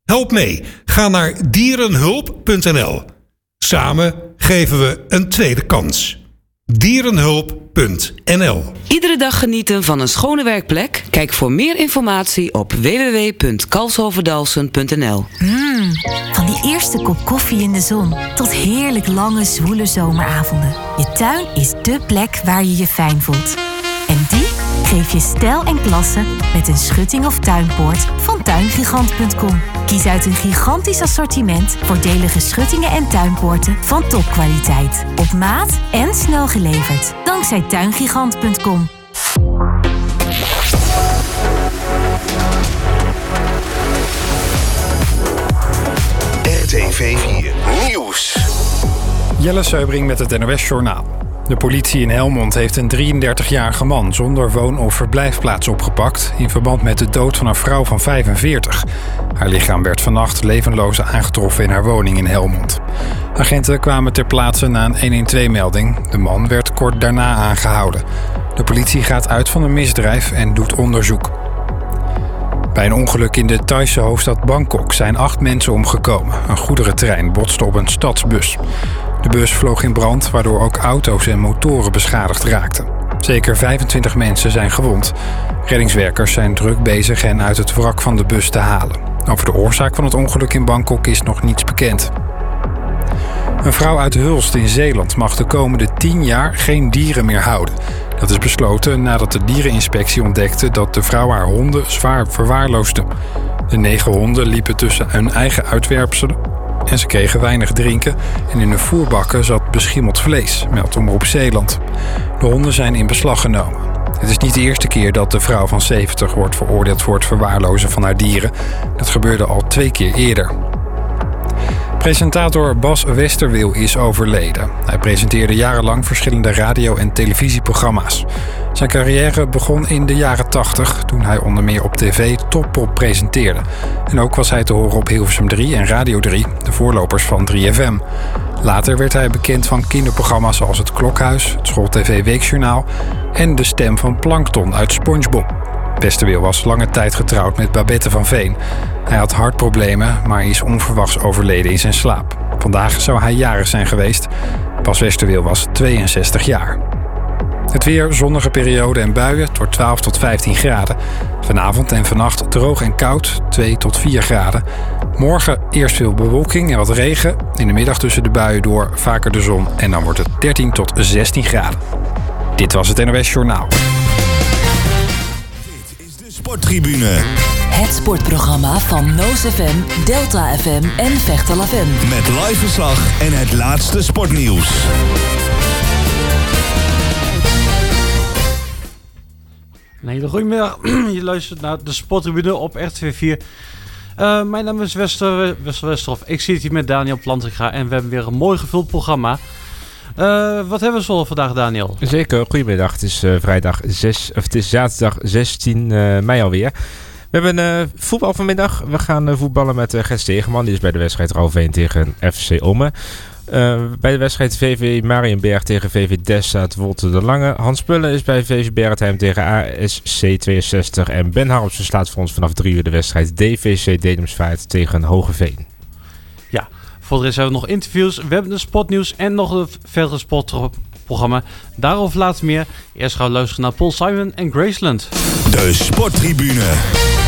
Help mee. Ga naar dierenhulp.nl. Samen geven we een tweede kans. Dierenhulp.nl. Iedere dag genieten van een schone werkplek? Kijk voor meer informatie op www.kalshoverdalsen.nl. Van die eerste kop koffie in de zon tot heerlijk lange, zwoele zomeravonden. Je tuin is dé plek waar je je fijn voelt. En die geef je stijl en klasse met een schutting of tuinpoort van tuingigant.com. Kies uit een gigantisch assortiment voordelige schuttingen en tuinpoorten van topkwaliteit. Op maat en snel geleverd. Dankzij tuingigant.com. RTV 4 Nieuws. Jelle Seubring met het NOS Journaal. De politie in Helmond heeft een 33-jarige man zonder woon- of verblijfplaats opgepakt in verband met de dood van een vrouw van 45. Haar lichaam werd vannacht levenloos aangetroffen in haar woning in Helmond. Agenten kwamen ter plaatse na een 112-melding. De man werd kort daarna aangehouden. De politie gaat uit van een misdrijf en doet onderzoek. Bij een ongeluk in de Thaise hoofdstad Bangkok zijn 8 mensen omgekomen. Een goederentrein botste op een stadsbus. De bus vloog in brand, waardoor ook auto's en motoren beschadigd raakten. Zeker 25 mensen zijn gewond. Reddingswerkers zijn druk bezig hen uit het wrak van de bus te halen. Over de oorzaak van het ongeluk in Bangkok is nog niets bekend. Een vrouw uit Hulst in Zeeland mag de komende 10 jaar geen dieren meer houden. Dat is besloten nadat de diereninspectie ontdekte dat de vrouw haar honden zwaar verwaarloosde. De 9 honden liepen tussen hun eigen uitwerpselen en ze kregen weinig drinken en in hun voerbakken zat beschimmeld vlees, meldt Omroep Zeeland. De honden zijn in beslag genomen. Het is niet de eerste keer dat de vrouw van 70 wordt veroordeeld voor het verwaarlozen van haar dieren. Dat gebeurde al 2 keer eerder. Presentator Bas Westerweel is overleden. Hij presenteerde jarenlang verschillende radio- en televisieprogramma's. Zijn carrière begon in de jaren 80, toen hij onder meer op tv Top-Pop presenteerde. En ook was hij te horen op Hilversum 3 en Radio 3, de voorlopers van 3FM. Later werd hij bekend van kinderprogramma's zoals Het Klokhuis, het School-TV Weekjournaal en de stem van Plankton uit SpongeBob. Westerweel was lange tijd getrouwd met Babette van Veen. Hij had hartproblemen, maar is onverwachts overleden in zijn slaap. Vandaag zou hij jarig zijn geweest. Bas Westerweel was 62 jaar. Het weer, zonnige periode en buien, het wordt 12 tot 15 graden. Vanavond en vannacht droog en koud, 2 tot 4 graden. Morgen eerst veel bewolking en wat regen. In de middag tussen de buien door vaker de zon en dan wordt het 13 tot 16 graden. Dit was het NOS Journaal. Sporttribune. Het sportprogramma van Noos FM, Delta FM en Vechtal FM. Met live verslag en het laatste sportnieuws. Een hele goedemiddag. Je luistert naar de Sporttribune op RTV 4. Mijn naam is Wester Westerhof. Ik zit hier met Daniel Plantinga en we hebben weer een mooi gevuld programma. Wat hebben we zo vandaag, Daniel? Zeker, goedemiddag. Het is het is zaterdag 16 mei alweer. We hebben voetbal vanmiddag. We gaan voetballen met Gert Stegeman. Die is bij de wedstrijd Ralveen tegen FC Ommen. Bij de wedstrijd VV Mariënberg tegen VV Des staat Wolter de Lange. Hans Pullen is bij VV Bergheim tegen ASC 62. En Ben Harmsen slaat voor ons vanaf 3 uur de wedstrijd DVC Dedemsvaart tegen Hogeveen. Ja, voor de rest hebben we nog interviews. We hebben de sportnieuws en nog een verdere sportprogramma. Daarover later meer. Eerst gaan we luisteren naar Paul Simon en Graceland. De Sporttribune.